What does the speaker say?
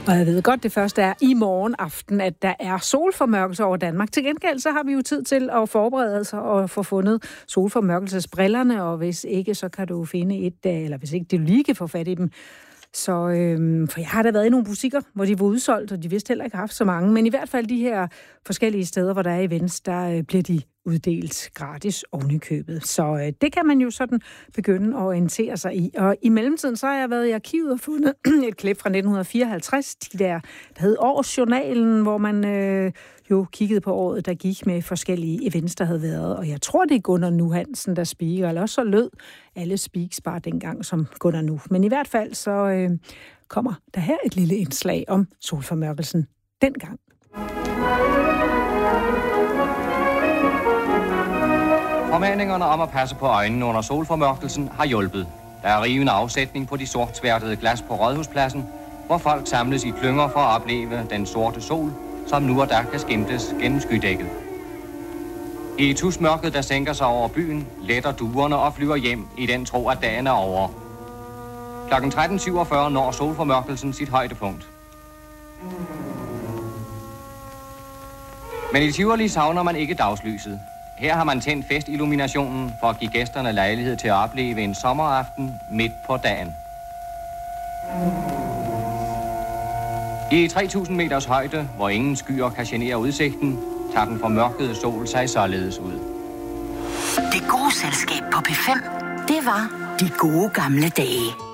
Og jeg ved godt, det første er i morgen aften, at der er solformørkelse over Danmark. Til gengæld så har vi jo tid til at forberede os og få fundet solformørkelsesbrillerne, og hvis ikke, så kan du finde et, eller hvis ikke det lige kan få fat i dem. Så, for jeg har da været i nogle butikker, hvor de var udsolgt, og de vidste heller ikke har haft så mange. Men i hvert fald de her forskellige steder, hvor der er events, der bliver de uddelt gratis oven i købet. Så det kan man jo sådan begynde at orientere sig i. Og i mellemtiden, så har jeg været i arkivet og fundet et klip fra 1954, der hed Årsjournalen, hvor man jo kiggede på året, der gik med forskellige events, der havde været. Og jeg tror, det er Gunnar Nu Hansen, der speaker, eller også så lød alle speaks bare dengang som Gunnar Nu. Men i hvert fald så kommer der her et lille indslag om solformørkelsen dengang. Formaningerne om at passe på øjnene under solformørkelsen har hjulpet. Der er rivende afsætning på de sortsværtede glas på Rådhuspladsen, hvor folk samles i klynger for at opleve den sorte sol, som nu og der kan skimtes gennem skydækket. I tusmørket, der sænker sig over byen, letter duerne og flyver hjem i den tro, at dagen er over. Kl. 13.47 når solformørkelsen sit højdepunkt. Men i Tivoli savner man ikke dagslyset. Her har man tændt festilluminationen for at give gæsterne lejlighed til at opleve en sommeraften midt på dagen. I 3.000 meters højde, hvor ingen skyer kan genere udsigten, tager den formørkede sol sig således ud. Det gode selskab på P5, det var de gode gamle dage.